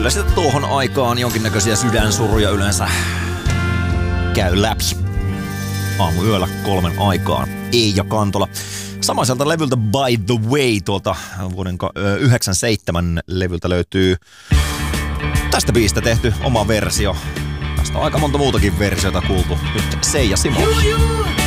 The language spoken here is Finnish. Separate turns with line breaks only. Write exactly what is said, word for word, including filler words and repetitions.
kyllä sitä tuohon aikaan jonkinnäköisiä sydänsuruja yleensä käy läpi. Aamuyöllä kolmen aikaan. Eija Kantola. Samaiselta levyltä By the Way tuolta vuoden yhdeksänkymmentäseitsemän levyltä löytyy tästä biistä tehty oma versio. Tästä on aika monta muutakin versiota kuultu. Nyt Seija Simo.